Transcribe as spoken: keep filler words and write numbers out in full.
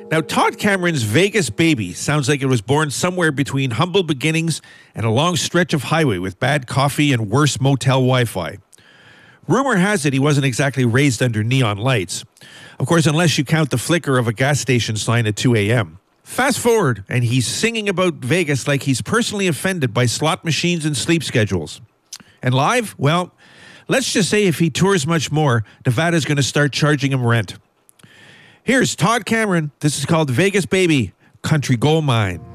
Now, Todd Cameron's Vegas Baby sounds like it was born somewhere between humble beginnings and a long stretch of highway with bad coffee and worse motel Wi-Fi. Rumor has it he wasn't exactly raised under neon lights. Of course, unless you count the flicker of a gas station sign at two a.m. Fast forward, and he's singing about Vegas like he's personally offended by slot machines and sleep schedules. And live? Well, let's just say if he tours much more, Nevada's going to start charging him rent. Here's Todd Cameron. This is called Vegas Baby, Country Gold Mine.